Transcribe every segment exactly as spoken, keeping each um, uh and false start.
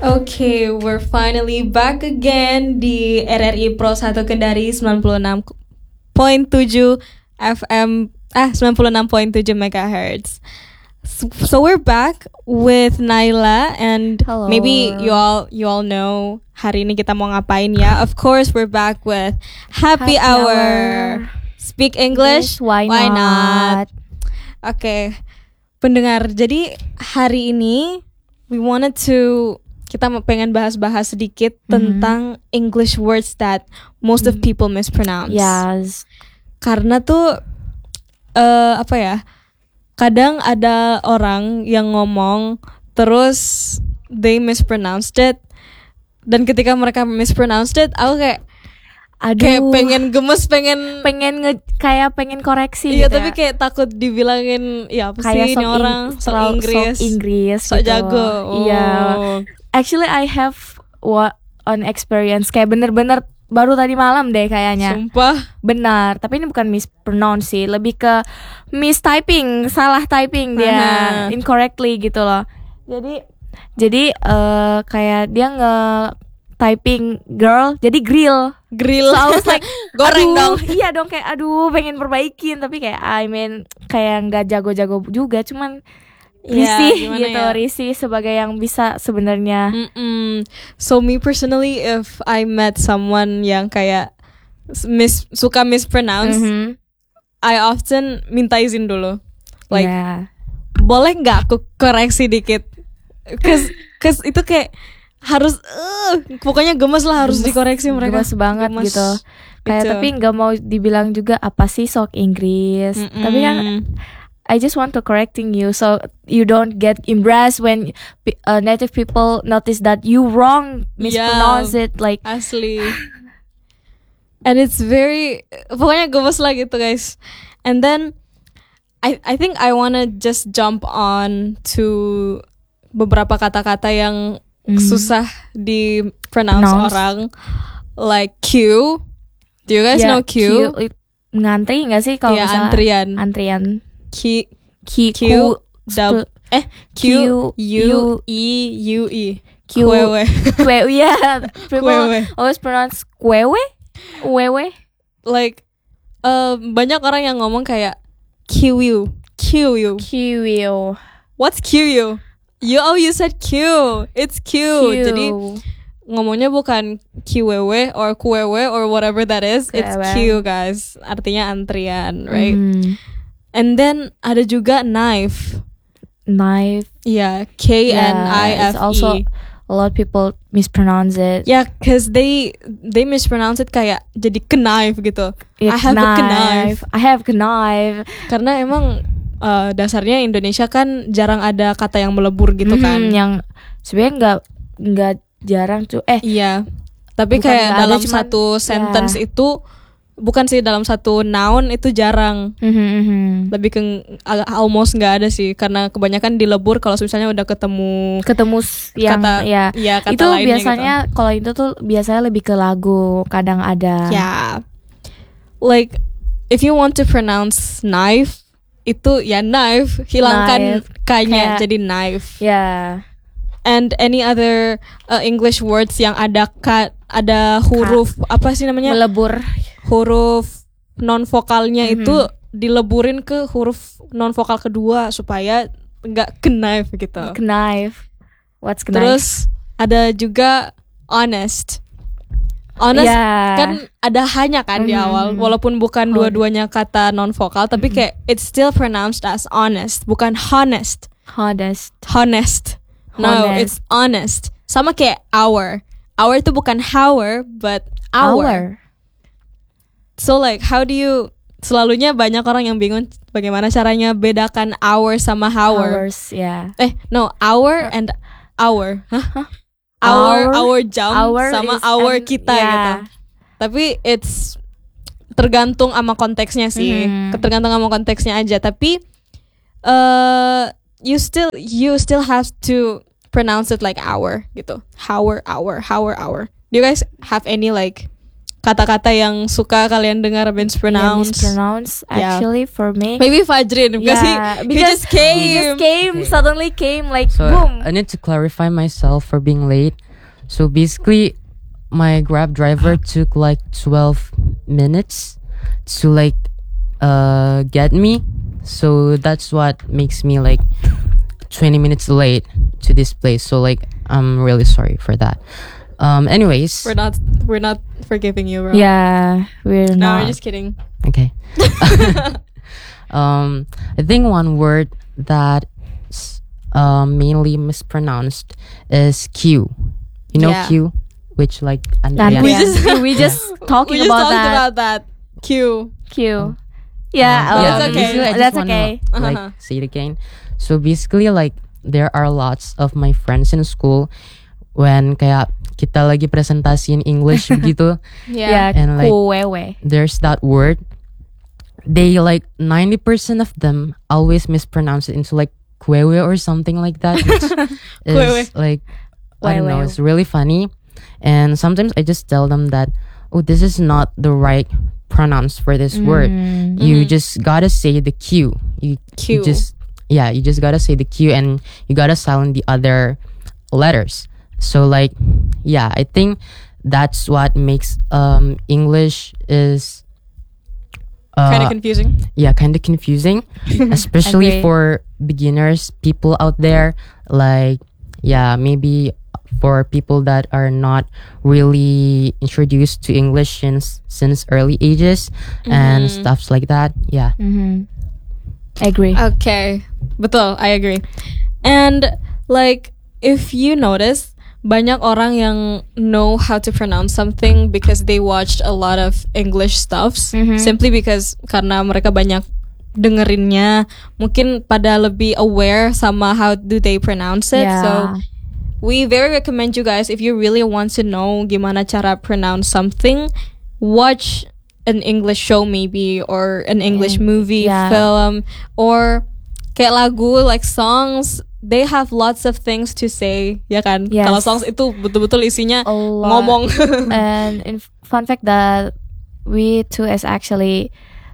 Okay, we're finally back again di R R I Pro satu Kendari sembilan puluh enam koma tujuh F M ah sembilan puluh enam koma tujuh megahertz. So, so we're back with Naila and Hello. maybe you all you all know hari ini kita mau ngapain ya. Of course we're back with Happy, Happy Hour. Hour. Speak English? Yes, why Why not? not? Oke. Okay. Pendengar, jadi hari ini we wanted to kita mau pengen bahas-bahas sedikit mm-hmm. tentang English words that most of people mispronounce. Yes. Karena tuh uh, apa ya? Kadang ada orang yang ngomong terus they mispronounced it, dan ketika mereka mispronounced it, aku kayak Aduh, kayak pengen gemes, pengen pengen nge, kayak pengen koreksi iya, gitu tapi ya. kayak takut dibilangin ya apa Kayak sih ini orang sok Inggris, sok Inggris sok gitu. jago. Iya. Oh. Actually I have what an experience kayak bener-bener baru tadi malam deh kayaknya. Sumpah. Benar, tapi ini bukan mispronounce sih, lebih ke mistyping, salah typing dia, Aha. incorrectly gitu loh. Jadi jadi uh, kayak dia nge typing girl jadi grill. Grill. So I was like goreng aduh, dong. Iya dong, kayak aduh pengen perbaikin, tapi kayak I mean kayak nggak jago-jago juga, cuman risih ya, gitu, ya? risih sebagai yang bisa sebenarnya. Mm-mm. So me personally, if I met someone yang kayak mis suka mispronounce, Mm-hmm. I often minta izin dulu. Like, yeah. boleh nggak aku koreksi dikit? Cause, cause itu kayak harus, uh, pokoknya gemes lah, harus Gemes, dikoreksi mereka. gemes banget Gemes. gitu. Kayak Gitu. tapi nggak mau dibilang juga apa sih sok Inggris. Mm-mm. Tapi kan I just want to correcting you so you don't get embarrassed when uh, native people notice that you wrong mispronounce Yeah. it like Asli. And it's very, pokoknya gemes lah gitu guys. And then I I think I wanna just jump on to beberapa kata-kata yang mm, susah di pronounce Pronounce. orang, like queue. Do you guys yeah, know queue? queue, ngantri nggak sih kalau Iya, misalnya antrian. antrian Q Q Q dub eh Q U E U E Q Kwewe. kue yeah people Kwewe. always pronounce kwewe wewe Like uh, banyak orang yang ngomong kayak Q U Q U. Q What's Q U? You oh you said Q. It's Q. Jadi ngomongnya bukan Q W W or Q W W or whatever that is. It's Q, guys. Artinya antrian, right? mm. And then ada juga knife. Knife. Yeah, K N I F E. It's also a lot of people mispronounce it. Yeah, cause they they mispronounce it kayak jadi knife gitu. I Yeah, have a knife. I have a knife. Karena emang uh, dasarnya Indonesia kan jarang ada kata yang melebur gitu kan. Mhm, yang sebenarnya nggak nggak jarang tuh. Eh, Iya. Tapi Bukan kayak nggak ada, dalam cuman- satu sentence ya. itu bukan sih, dalam satu noun itu jarang. mhm, mhm. Lebih ke agak almost nggak ada sih, karena kebanyakan dilebur kalau misalnya udah ketemu ketemu s- yang kata ya ya kata itu lainnya biasanya kalau itu tuh biasanya lebih ke lagu, kadang ada. gitu. Ya. Like if you want to pronounce knife itu ya knife, hilangkan Knife. k-nya Kayak- jadi knife. Ya. And any other uh, English words yang ada ka, ada huruf apa sih namanya? Melebur. Huruf non vokalnya Mhm. itu dileburin ke huruf non vokal kedua supaya nggak knife gitu. Knife. What's knife? Terus ada juga honest. Honest Ya. kan ada hanya kan di Mhm. awal, walaupun bukan Hon- dua-duanya kata non vokal, tapi kayak it's still pronounced as honest, bukan honest. honest. Honest. No, Honest. it's honest. Sama kayak hour. Hour itu bukan hour, but hour. Hour. So like how do you, selalunya banyak orang yang bingung bagaimana caranya bedakan hour sama hour. Hours, ya. Eh, no, hour and hour. Hah? Hour, Hour, hour jam hour sama is hour an- kita ya. gitu. Tapi it's tergantung sama konteksnya sih. Mhm. Tergantung sama konteksnya aja, tapi uh, you still you still have to pronounce it like hour gitu. Hour, hour, hour, hour. Do you guys have any like kata-kata yang suka kalian dengar Yeah, mispronounce? mispronounce Yeah. actually for me. Maybe Fajrin because Yeah, he, he because just came. He just came, Okay. suddenly came like So boom. I need to clarify myself for being late. So basically, my Grab driver took like twelve minutes to like uh get me. So that's what makes me like twenty minutes late to this place. So like I'm really sorry for that. Um. Anyways. We're not we're not forgiving you, bro. Yeah, we're No, not. we're just kidding. Okay. um, I think one word that um mainly mispronounced is Q. You know Yeah. Q, which like And Andrea. We yeah, just- we just talking we just about talked that. about that. Q. Q. Yeah, Um, um, That's okay. basically, I just That's wanna, okay. Like Uh-huh. say it again. So basically, like there are lots of my friends in school when kayak kita lagi presentasiin English gitu, Yeah, And, like, kuwewe. there's that word. They like ninety percent of them always mispronounce it into like kwewe or something like that, which Kwewe. is like I don't know. Kwewe. It's really funny, and sometimes I just tell them that oh, this is not the right pronounce for this word. Mm. You just gotta say the Q. You, you Q. just yeah, you just gotta say the Q, and you gotta silent the other letters. So like yeah, I think that's what makes um English is uh, Kind of confusing. yeah, kind of confusing, especially Agree. for beginners, people out there. Like, yeah, maybe for people that are not really introduced to English since since early ages and Mhm. stuffs like that. Yeah. Mhm. Agree. Okay. Betul, I agree. And like if you notice banyak orang yang know how to pronounce something because they watched a lot of English stuffs Mhm. simply because karena mereka banyak dengerinnya, mungkin pada lebih aware sama how do they pronounce it. Yeah. So we very recommend you guys if you really want to know gimana cara pronounce something, watch an English show maybe or an English Yeah. movie, Yeah. film, or kayak lagu like songs. They have lots of things to say, ya kan? Yes. Kalau songs itu betul-betul isinya A lot. ngomong. And in fun fact that we too is actually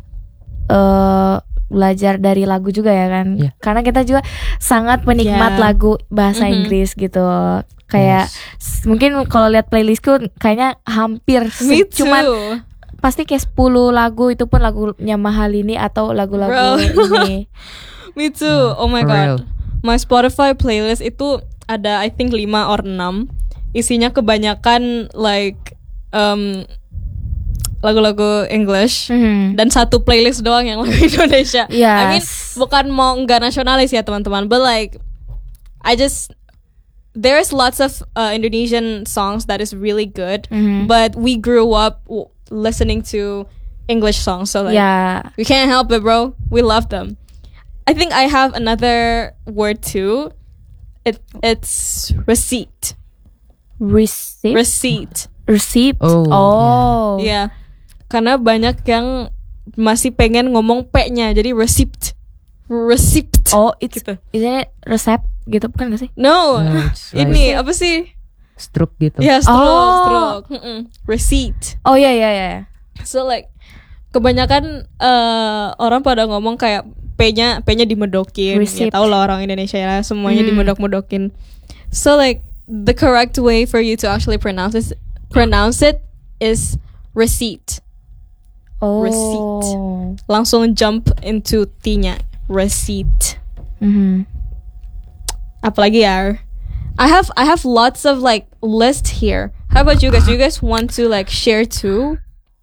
uh, belajar dari lagu juga ya kan, Yeah. karena kita juga sangat penikmat Yeah. lagu bahasa Mhm. Inggris gitu. Kayak s- mungkin kalau lihat playlistku kayaknya hampir se- Me too. cuman pasti kayak sepuluh lagu itu pun lagunya Mahalini atau lagu-lagu Bro. ini. Me too. Oh my For god. real. My Spotify playlist itu ada I think lima or enam. Isinya kebanyakan like um lagu-lagu English. Mhm. Dan satu playlist doang yang lagu Indonesia. I mean, Yes. bukan mau nggak nasionalis ya teman-teman, but like I just there's lots of uh, Indonesian songs that is really good, Mhm. but we grew up w- listening to English songs, so like Ya, we can't help it, bro. We love them. I think I have another word too. It it's receipt. receipt, Receipt. receipt. Oh, Oh. Yeah. Karena banyak yang masih pengen ngomong P-nya, jadi receipt. Receipt. Oh, it's Gitu. isn't it resep gitu bukan gak sih? No. No, it's like Ini apa sih? stroke gitu. Ya, stroke, Oh. stroke. Mm-mm. Receipt. Oh ya ya ya. So like kebanyakan eh, orang pada ngomong kayak P-nya P-nya dimedokin. Ya Receipt. tau lah orang Indonesia ya, semuanya Hmm. dimedok-medokin. So like the correct way for you to actually pronounce this pronounce it is receipt. Oh. Receipt. Langsung jump into T-nya. Receipt. Mhm. Apalagi ya? I have I have lots of like list here. How about you guys? Do you guys want to like share too?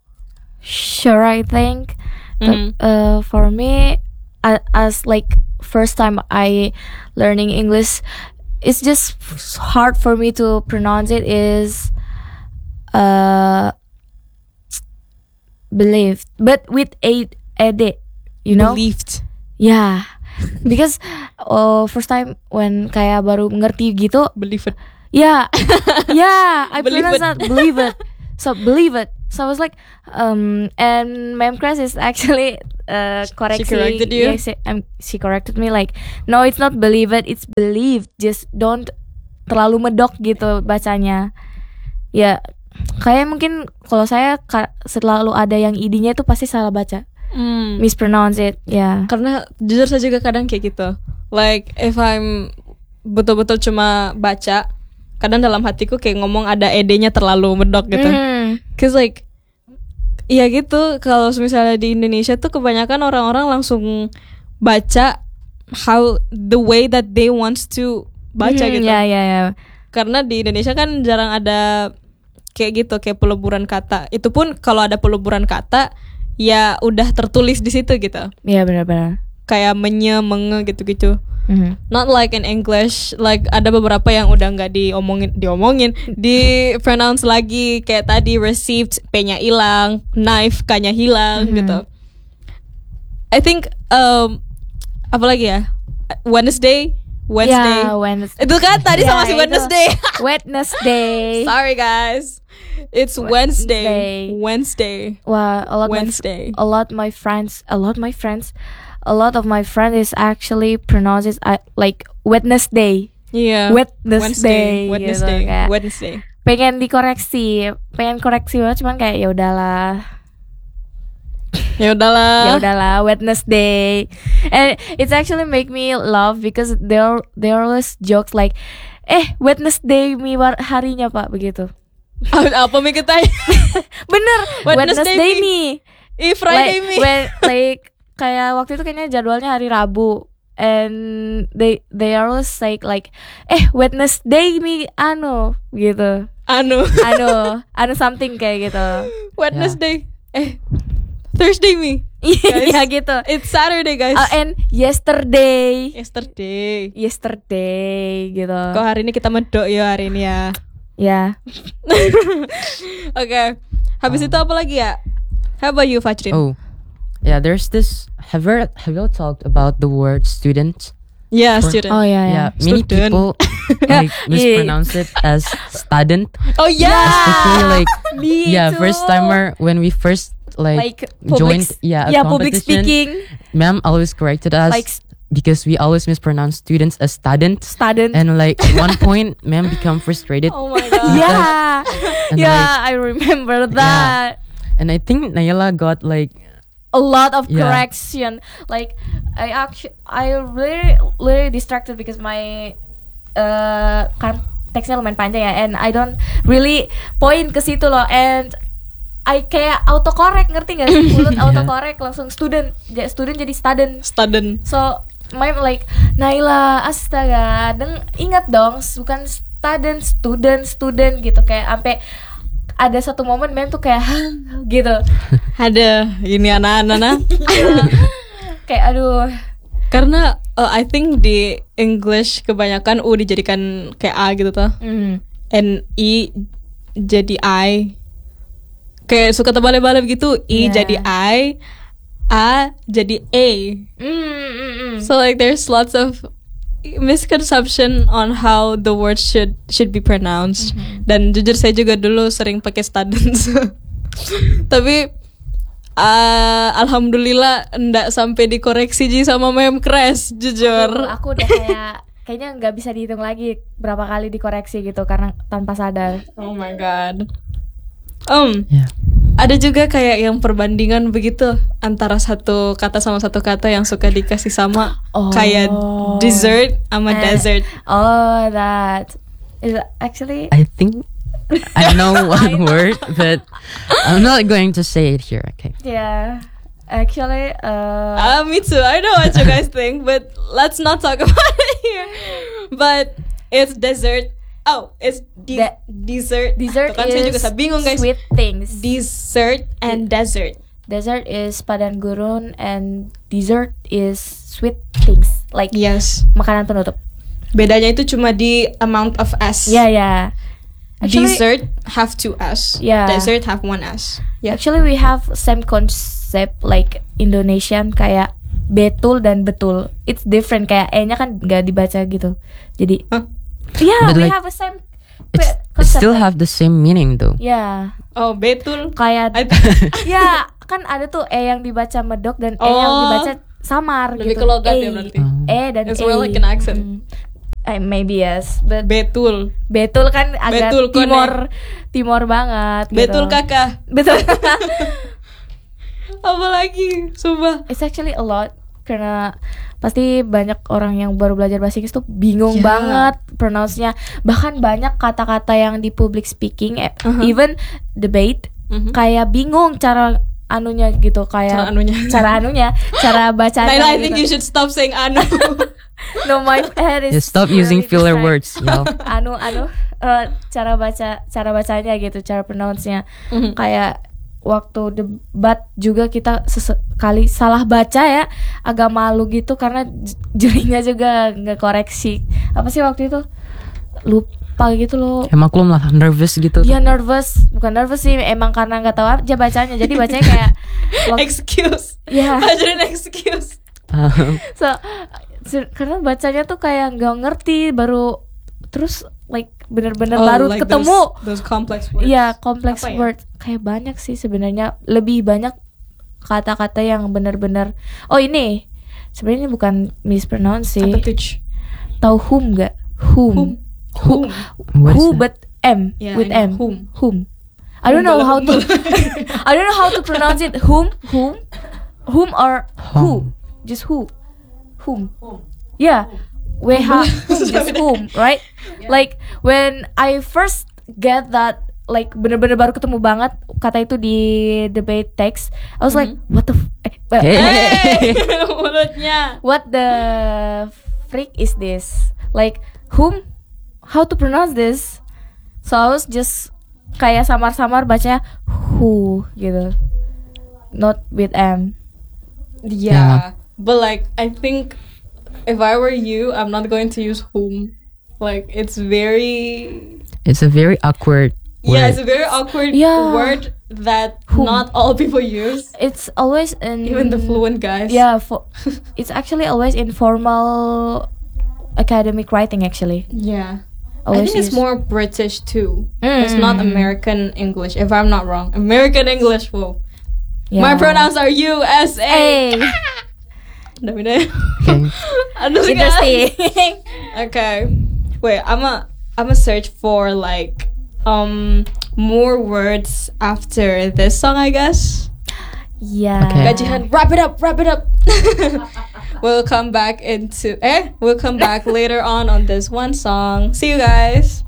Sure, I think. Mhm. But, uh, for me, a- as like first time I learning English, it's just hard for me to pronounce it. Is uh believed, but with a ed, you know? Believed. Yeah, because uh, first time when kayak baru ngerti gitu, Believe it. yeah, yeah, I Believe pronounce it. that believe it. So believe it. So I was like, um, and Ma'am Crash is actually uh correcting. corrected you? Yeah, she, um, she corrected me like, no, it's not believe it, it's believed. Just don't terlalu medok gitu bacanya. Ya, kayak mungkin kalau saya ka- selalu ada yang idenya itu pasti salah baca, Hmm. mispronounce it, ya. Karena jujur saya juga kadang kayak gitu. Like if I'm betul-betul cuma baca, kadang dalam hatiku kayak ngomong ada ed-nya terlalu medok gitu. Hmm. Cause like iya gitu, kalau misalnya di Indonesia tuh kebanyakan orang-orang langsung baca how the way that they wants to baca Hmm, gitu. ya ya ya. Karena di Indonesia kan jarang ada kayak gitu, kayak peleburan kata. Itu pun kalau ada peleburan kata ya udah tertulis di situ gitu. Iya benar-benar. Kayak menye, menge gitu-gitu. Mhm. Not like in English, like ada beberapa yang udah nggak diomongin, diomongin, di pronounce lagi kayak tadi received, p-nya hilang, knife, k-nya hilang Mhm. gitu. I think um apa lagi ya? Wednesday, Wednesday. Ya, Wednesday. Itu kan tadi Ya, sama si itu. Wednesday. Wednesday. Sorry guys. It's Wednesday. Wednesday. Wednesday. Wah, a lot Wednesday. My, a lot my friends, a lot my friends, a lot of my friends is actually pronounces uh, like Wednesday. Iya. Wednesday, Wednesday. gitu, kayak Wednesday. pengen dikoreksi, pengen koreksi banget, cuman kayak ya udahlah, Ya udahlah. ya udahlah Wednesday. And it's actually make me laugh because there there always jokes like, eh Wednesday mi war- harinya pak begitu. Apa mi kita? Bener, Wednesday Wednesday, mi. mi. Ih, Friday like, mi. when, like kayak waktu itu kayaknya jadwalnya hari Rabu, and they they always like like eh Wednesday mi anu gitu, Anu. anu anu something kayak gitu. Wednesday. Eh. Thursday mi. Iya gitu. It's Saturday guys. Uh, and yesterday, Yesterday. yesterday gitu. Kok hari ini kita medok ya hari ini ya. Ya. Oke. Habis itu apa lagi ya? How about you, Fajrin? Oh, yeah. There's this. Have you have you talked about the word student? Yeah, For- student. Oh ya ya. Yeah, many Student. people like mispronounce it as student. Oh yeah. Especially like Me yeah, too. first timer when we first like, Like public, joined yeah a yeah, public competition. speaking, Ma'am always corrected us like s- because we always mispronounce students as student. student. And like at one point, ma'am become frustrated. Oh my god. Yeah, And yeah, I remember that. And I think Nayela got like A lot of Yeah. correction. Like I actually, I really, really distracted because my uh kan teksnya lumayan panjang ya, and I don't really point ke situ loh, and I kayak autocorrect, ngerti gak sih? Mulut autocorrect langsung student, ja- student jadi student. Student. So my like Naila, astaga, deng ingat dong, bukan student, student, student gitu, kayak sampai ada satu momen men tuh kayak gitu, Ada ini anak-anak nah. kayak aduh, Karena uh, I think di English kebanyakan U dijadikan kayak A gitu tuh. mm. N I jadi I. Kayak suka terbalik-balik gitu. I Yeah. jadi I, A jadi A. Mm, mm, mm. So like there's lots of misconception on how the word should should be pronounced. Dan jujur saya juga dulu sering pakai students. Tapi uh, alhamdulillah ndak sampai dikoreksi Ji sama mem crash jujur. Aduh, aku udah kayak kayaknya nggak bisa dihitung lagi berapa kali dikoreksi gitu karena tanpa sadar. Oh my god. Um, yeah. ada juga kayak yang perbandingan begitu antara satu kata sama satu kata yang suka dikasih sama. Oh. Kayak dessert sama Eh. desert. Oh, that is actually I think I know one word, but I'm not going to say it here. Okay. yeah. Actually, uh, Uh, me too. I know what you guys think, but let's not talk about it here. But it's dessert. Oh, it's de- De- dessert. dessert Tuh kan saya is juga bingung guys. sweet things. Dessert and desert. Dessert is padan gurun and dessert is sweet things like Yes. makanan penutup. Bedanya itu cuma di amount of S. Yeah, yeah. Actually, Dessert have two S. Yeah. Dessert have one S. Yeah. actually we have same concept like Indonesian kayak betul dan betul. It's different, kayak e-nya kan nggak dibaca gitu. Jadi Huh? yeah, But we like, have a same It's, pe- it concept. still have the same meaning though. Yeah, Oh, betul. kayak I- ya kan ada tuh e yang dibaca medok dan e yang Oh. dibaca samar Lebih gitu. ke logat E, ya berarti. Oh. E dan It's E. more like an accent. Mm. eh, maybe yes, but Betul. betul kan agak Betul, Kone. timor timor banget. Betul gitu. kakak. Betul. Apalagi, sumpah. It's actually a lot karena pasti banyak orang yang baru belajar bahasa Inggris tuh bingung Yeah. banget pronounce-nya. Bahkan banyak kata-kata yang di public speaking, eh, Uh-huh. even debate, Mhm. kayak bingung cara anunya gitu, kayak Cara anunya. cara anunya, cara bacanya. Naila, I gitu. think you should stop saying anu. No, my head is Just stop using really filler distract. words, yo. Anu anu eh, cara baca cara bacanya gitu, cara pronounce-nya. Mhm. Kayak waktu debat juga kita sesekali salah baca ya, agak malu gitu karena j- jurinya juga nggak koreksi. Apa sih waktu itu? Lupa gitu loh. Ya maklum lah, nervous gitu. Dia nervous, bukan nervous sih, emang karena nggak tahu aja bacanya. Jadi bacanya kayak wak- Excuse. ya. Ajarin excuse. Um, So, se- karena bacanya tuh kayak nggak ngerti, baru terus like bener-bener Oh, baru like ketemu. those, those complex words. Iya, complex Apa ya? word. Kayak banyak sih sebenarnya, lebih banyak kata-kata yang bener-bener. Oh, ini sebenarnya ini bukan mispronounce sih. Apa tuh? Ch? Tahu whom nggak? Whom. Whom? Who, What is who that? but M Yeah, with I M. know. Whom. Whom. I don't know how to I don't know how to pronounce it. Whom, whom, whom or who. Home. Just who. Whom. Yeah. We have just whom, right? Like when I first get that, like bener-bener baru ketemu banget kata itu di debate text, I was like, what the f- eh, well, Hey. Hey, mulutnya. what the freak is this? Like whom? How to pronounce this? So I was just kayak samar-samar bacanya who gitu, not with M. Yeah. But like, I think if I were you, I'm not going to use whom. Like, it's very. It's a very awkward word. Yeah, it's a very awkward Yeah. word that Whom. not all people use. It's always in Even the fluent guys. Yeah, for, it's actually always in formal academic writing. Actually, Yeah. I always think it's use- more British too. Mm. It's not American English, if I'm not wrong. American English, whoa. Yeah. My pronouns are U S A. Hey, Dami na yun. Okay. Ano sih, interesting. Okay. Wait, I'm a I'm a search for like um more words after this song, I guess. Yeah. Okay. Gajihan, wrap it up, wrap it up. We'll come back into eh, we'll come back later on on this one song. See you guys.